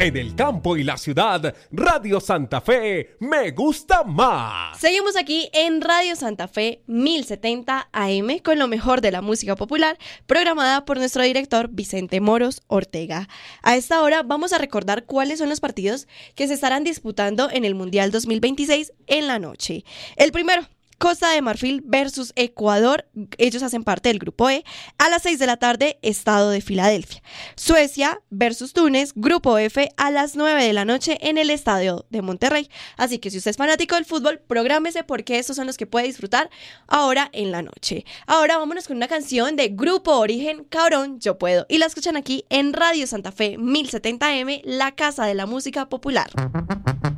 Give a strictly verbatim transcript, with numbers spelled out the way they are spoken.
En el campo y la ciudad, Radio Santa Fe me gusta más. Seguimos aquí en Radio Santa Fe mil setenta A M con lo mejor de la música popular, programada por nuestro director Vicente Moros Ortega. A esta hora vamos a recordar cuáles son los partidos que se estarán disputando en el Mundial dos mil veintiséis en la noche. El primero, Costa de Marfil versus Ecuador, ellos hacen parte del grupo E, a las seis de la tarde, Estado de Filadelfia. Suecia versus Túnez, grupo F, a las nueve de la noche en el Estadio de Monterrey. Así que si usted es fanático del fútbol, prográmese porque estos son los que puede disfrutar ahora en la noche. Ahora vámonos con una canción de Grupo Origen, Cabrón, Yo Puedo. Y la escuchan aquí en Radio Santa Fe mil setenta A M, la casa de la música popular.